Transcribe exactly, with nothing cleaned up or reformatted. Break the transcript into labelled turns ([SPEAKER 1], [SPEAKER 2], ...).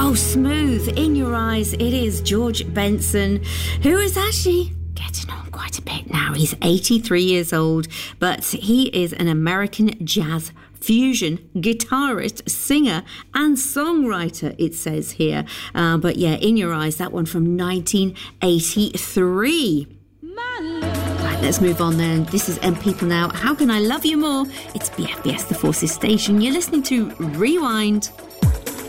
[SPEAKER 1] Oh, smooth, In Your Eyes. It is George Benson, who is actually getting on quite a bit now. He's eighty-three years old, but he is an American jazz fusion guitarist, singer and songwriter, it says here. Uh, but yeah, In Your Eyes, that one from nineteen eighty-three. Right, let's move on then. This is M People Now. How Can I Love You More? It's B F B S, the Forces station. You're listening to Rewind.